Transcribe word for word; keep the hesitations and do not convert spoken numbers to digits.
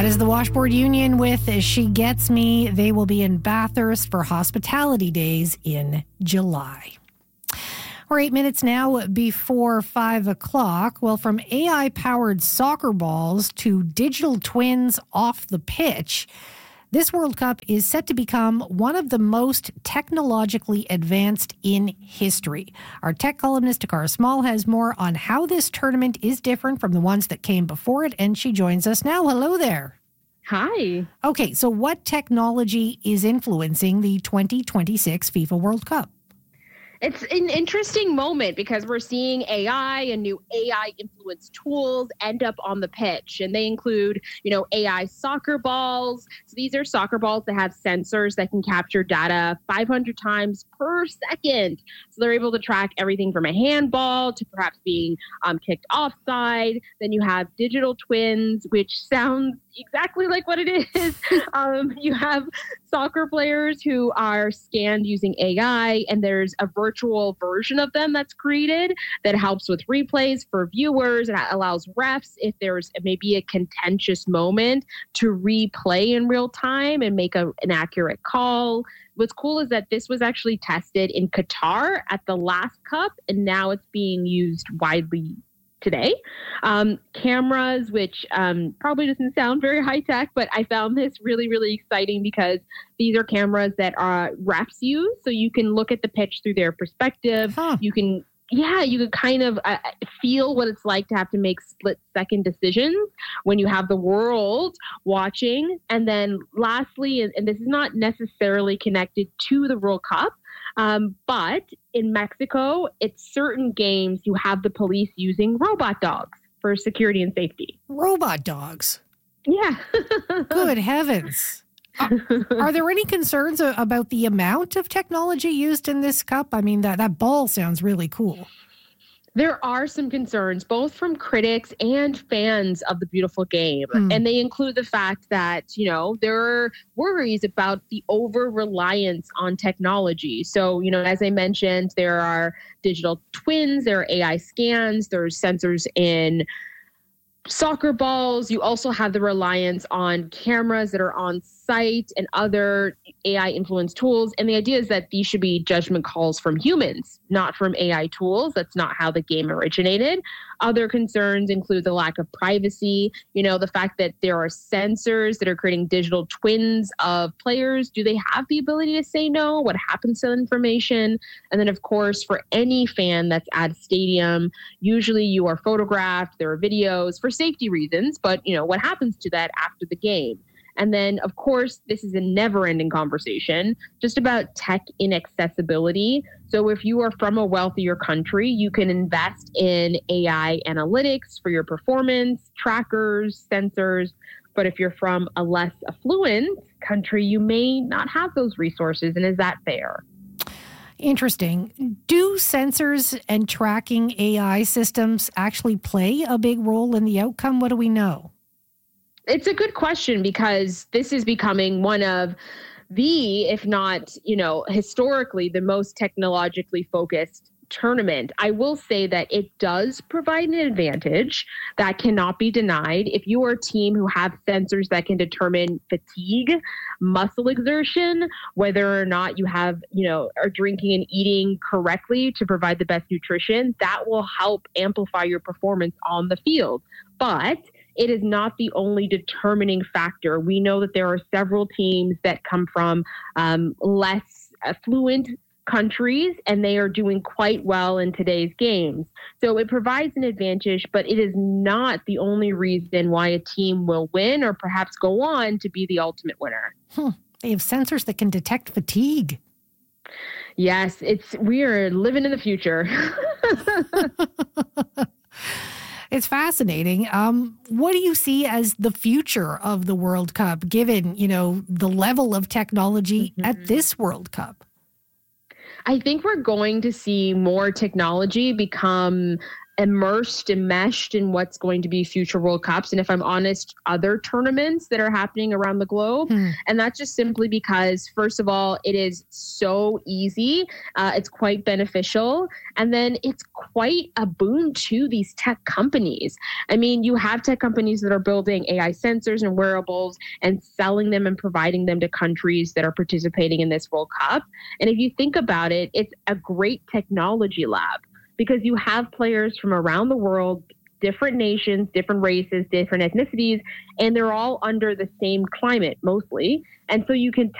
That is the Washboard Union with She Gets Me. They will be in Bathurst for Hospitality Days in July. We're eight minutes now before five o'clock. Well, from A I-powered soccer balls to digital twins off the pitch, this World Cup is set to become one of the most technologically advanced in history. Our tech columnist, Takara Small, has more on how this tournament is different from the ones that came before it, and she joins us now. Hello there. Hi. Okay, so what technology is influencing the twenty twenty-six FIFA World Cup? It's an interesting moment because we're seeing A I and new A I-influenced tools end up on the pitch. And they include, you know, A I soccer balls. So these are soccer balls that have sensors that can capture data five hundred times per second. So they're able to track everything from a handball to perhaps being um, kicked offside. Then you have digital twins, which sounds exactly like what it is. um, you have soccer players who are scanned using A I, and there's a virtual version of them that's created that helps with replays for viewers and allows refs, if there's maybe a contentious moment, to replay in real time and make a, an accurate call. What's cool is that this was actually tested in Qatar at the last cup, and now it's being used widely today. Um, cameras, which um, probably doesn't sound very high tech, but I found this really, really exciting because these are cameras that uh, refs use. So you can look at the pitch through their perspective. Huh. You can, yeah, you can kind of uh, feel what it's like to have to make split second decisions when you have the world watching. And then lastly, and, and this is not necessarily connected to the World Cup, Um, but in Mexico, it's certain games you have the police using robot dogs for security and safety. Robot dogs? Yeah. Good heavens. Are, are there any concerns about the amount of technology used in this cup? I mean, that, that ball sounds really cool. There are some concerns, both from critics and fans of the beautiful game. Mm. And they include the fact that, you know, there are worries about the over-reliance on technology. So, you know, as I mentioned, there are digital twins, there are A I scans, there's sensors in soccer balls. You also have the reliance on cameras that are on site and other A I-influenced tools. And the idea is that these should be judgment calls from humans, not from A I tools. That's not how the game originated. Other concerns include the lack of privacy, you know, the fact that there are sensors that are creating digital twins of players. Do they have the ability to say no? What happens to the information? And then, of course, for any fan that's at a stadium, usually you are photographed, there are videos for safety reasons, but, you know, what happens to that after the game? And then, of course, this is a never-ending conversation just about tech inaccessibility. So if you are from a wealthier country, you can invest in A I analytics for your performance, trackers, sensors. But if you're from a less affluent country, you may not have those resources. And is that fair? Interesting. Do sensors and tracking A I systems actually play a big role in the outcome? What do we know? It's a good question because this is becoming one of the, if not, you know, historically, the most technologically focused tournament. I will say that it does provide an advantage that cannot be denied. If you are a team who have sensors that can determine fatigue, muscle exertion, whether or not you have, you know, are drinking and eating correctly to provide the best nutrition, that will help amplify your performance on the field. But it is not the only determining factor. We know that there are several teams that come from um, less affluent countries, and they are doing quite well in today's games. So it provides an advantage, but it is not the only reason why a team will win or perhaps go on to be the ultimate winner. Hmm. They have sensors that can detect fatigue. Yes, it's we are living in the future. It's fascinating. Um, what do you see as the future of the World Cup, given, you know, the level of technology mm-hmm. at this World Cup? I think we're going to see more technology become immersed, enmeshed in what's going to be future World Cups. And if I'm honest, other tournaments that are happening around the globe. Hmm. And that's just simply because, first of all, it is so easy. Uh, it's quite beneficial. And then it's quite a boon to these tech companies. I mean, you have tech companies that are building A I sensors and wearables and selling them and providing them to countries that are participating in this World Cup. And if you think about it, it's a great technology lab, because you have players from around the world, different nations, different races, different ethnicities, and they're all under the same climate mostly. And so you can